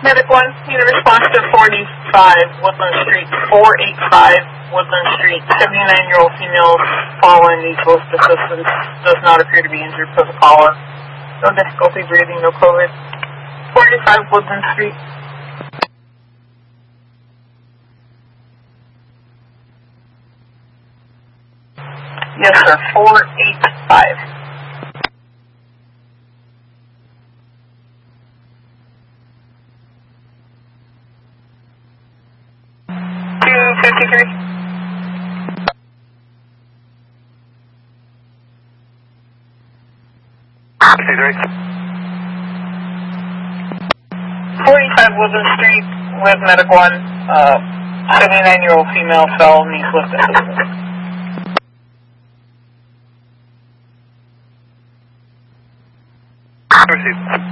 Medic 1, need a response to 45 Woodland Street, 485 Woodland Street. 79-year-old female following needs most assistance. Does not appear to be injured per the caller. No difficulty breathing, no COVID. 485 Woodland Street. Yes, sir, 485. Right. 45 Woodland Street with Medic 1. 79-year-old female fell, needs lift assistance. Received.